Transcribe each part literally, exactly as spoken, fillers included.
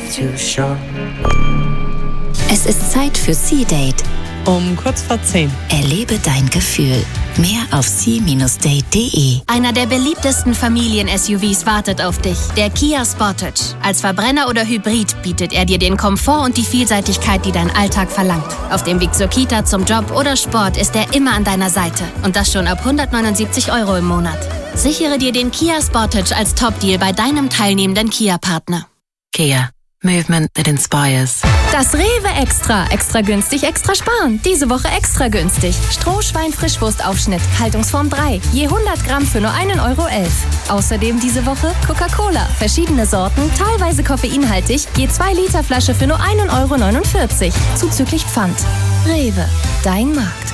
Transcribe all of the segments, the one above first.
too short. Es ist Zeit für Sea-Date. Um kurz vor zehn. Erlebe dein Gefühl. Mehr auf sea Bindestrich date punkt de. Einer der beliebtesten Familien-S U Vs wartet auf dich. Der Kia Sportage. Als Verbrenner oder Hybrid bietet er dir den Komfort und die Vielseitigkeit, die dein Alltag verlangt. Auf dem Weg zur Kita, zum Job oder Sport ist er immer an deiner Seite. Und das schon ab hundertneunundsiebzig Euro im Monat. Sichere dir den Kia Sportage als Top-Deal bei deinem teilnehmenden Kia-Partner. Kia. Movement that inspires. Das Rewe Extra. Extra günstig, extra sparen. Diese Woche extra günstig. Strohschwein Frischwurstaufschnitt. Haltungsform drei. Je hundert Gramm für nur einen Euro elf. Außerdem diese Woche Coca-Cola. Verschiedene Sorten, teilweise koffeinhaltig. Je zwei Liter Flasche für nur einen Euro neunundvierzig. Zuzüglich Pfand. Rewe. Dein Markt.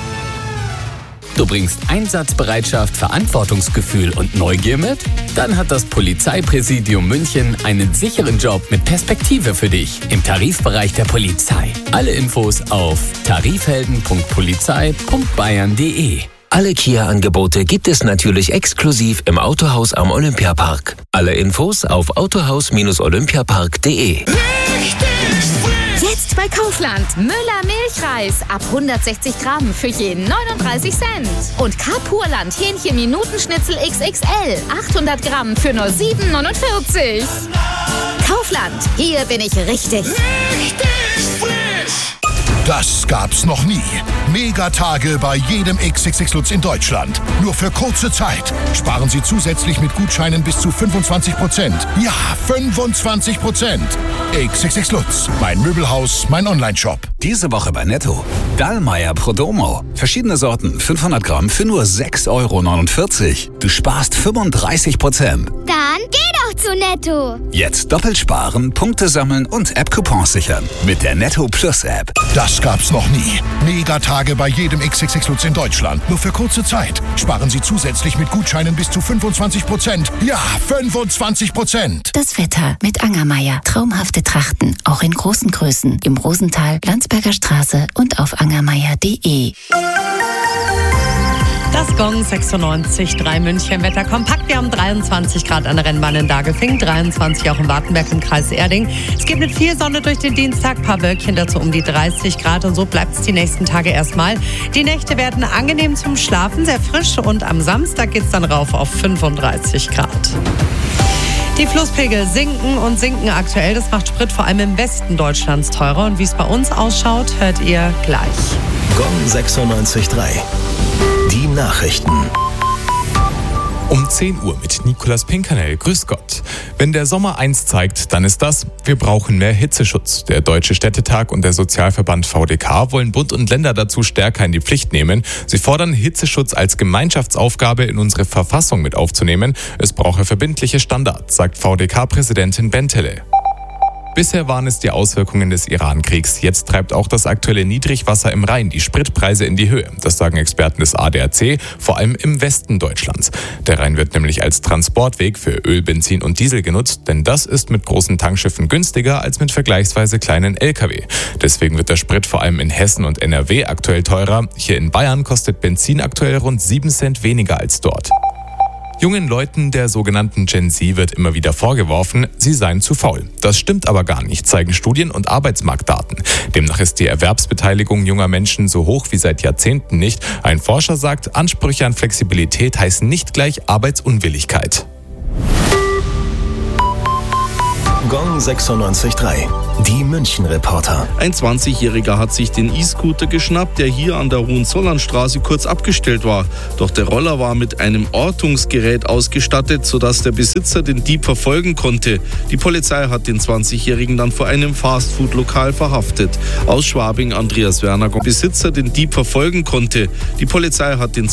Du bringst Einsatzbereitschaft, Verantwortungsgefühl und Neugier mit? Dann hat das Polizeipräsidium München einen sicheren Job mit Perspektive für dich im Tarifbereich der Polizei. Alle Infos auf tarifhelden punkt polizei punkt bayern punkt de. Alle Kia-Angebote gibt es natürlich exklusiv im Autohaus am Olympiapark. Alle Infos auf autohaus Bindestrich olympiapark punkt de. Jetzt bei Kaufland. Müller Milchreis ab hundertsechzig Gramm für je neununddreißig Cent. Und Carpurland Hähnchen Minutenschnitzel X X L achthundert Gramm für nur sieben neunundvierzig. Kaufland, hier bin ich richtig. Richtig frisch. Das gab's noch nie. Megatage bei jedem X X X Lutz in Deutschland. Nur für kurze Zeit. Sparen Sie zusätzlich mit Gutscheinen bis zu fünfundzwanzig Prozent. Ja, fünfundzwanzig Prozent. X X X Lutz. Mein Möbelhaus, mein Onlineshop. Diese Woche bei Netto. Dallmayr Prodomo. Verschiedene Sorten, fünfhundert Gramm für nur sechs Euro neunundvierzig. Du sparst fünfunddreißig Prozent. Dann geh doch zu Netto. Jetzt doppelt sparen, Punkte sammeln und App-Coupons sichern. Mit der Netto Plus App. Das gab's noch nie. Megatage bei jedem X X X Lutz in Deutschland. Nur für kurze Zeit. Sparen Sie zusätzlich mit Gutscheinen bis zu fünfundzwanzig Prozent. Ja, fünfundzwanzig Prozent. Das Wetter mit Angermeier. Traumhafte Trachten, auch in großen Größen. Im Rosental, Landsberger Straße und auf angermeier punkt de. Das Gong sechsundneunzig Komma drei München Wetter kompakt. Wir haben dreiundzwanzig Grad an der Rennbahn in Dagefing, dreiundzwanzig auch in Wartenberg im Kreis Erding. Es geht mit viel Sonne durch den Dienstag, ein paar Wölkchen dazu um die dreißig Grad und so bleibt es die nächsten Tage erstmal. Die Nächte werden angenehm zum Schlafen, sehr frisch und am Samstag geht es dann rauf auf fünfunddreißig Grad. Die Flusspegel sinken und sinken aktuell. Das macht Sprit vor allem im Westen Deutschlands teurer. Und wie es bei uns ausschaut, hört ihr gleich. Gong sechsundneunzig Komma drei. Die Nachrichten. Um zehn Uhr mit Nicolas Pinkernell. Grüß Gott. Wenn der Sommer eins zeigt, dann ist das: Wir brauchen mehr Hitzeschutz. Der Deutsche Städtetag und der Sozialverband V D K wollen Bund und Länder dazu stärker in die Pflicht nehmen. Sie fordern, Hitzeschutz als Gemeinschaftsaufgabe in unsere Verfassung mit aufzunehmen. Es brauche verbindliche Standards, sagt V D K-Präsidentin Bentele. Bisher waren es die Auswirkungen des Iran-Kriegs. Jetzt treibt auch das aktuelle Niedrigwasser im Rhein die Spritpreise in die Höhe. Das sagen Experten des A D A C, vor allem im Westen Deutschlands. Der Rhein wird nämlich als Transportweg für Öl, Benzin und Diesel genutzt, denn das ist mit großen Tankschiffen günstiger als mit vergleichsweise kleinen L K W. Deswegen wird der Sprit vor allem in Hessen und N R W aktuell teurer. Hier in Bayern kostet Benzin aktuell rund sieben Cent weniger als dort. Jungen Leuten der sogenannten Gen Z wird immer wieder vorgeworfen, sie seien zu faul. Das stimmt aber gar nicht, zeigen Studien und Arbeitsmarktdaten. Demnach ist die Erwerbsbeteiligung junger Menschen so hoch wie seit Jahrzehnten nicht. Ein Forscher sagt, Ansprüche an Flexibilität heißen nicht gleich Arbeitsunwilligkeit. Gong sechsundneunzig Komma drei. Die München-Reporter. Ein zwanzigjähriger hat sich den E-Scooter geschnappt, der hier an der Hohenzollernstraße kurz abgestellt war. Doch der Roller war mit einem Ortungsgerät ausgestattet, sodass der Besitzer den Dieb verfolgen konnte. Die Polizei hat den zwanzigjährigen dann vor einem Fastfood-Lokal verhaftet. Aus Schwabing, Andreas Werner. Besitzer den Dieb verfolgen konnte. Die Polizei hat den